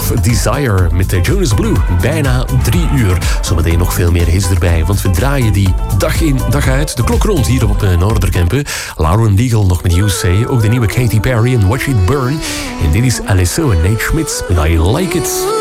of Desire met de Jonas Blue. Bijna 3 uur. Zometeen nog veel meer hits erbij, want we draaien die dag in, dag uit. De klok rond hier op de Noorderkempen. Lauren Daigle nog met You Say. Ook de nieuwe Katy Perry en Watch It Burn. En dit is Alesso en Nate Schmitz met I Like It.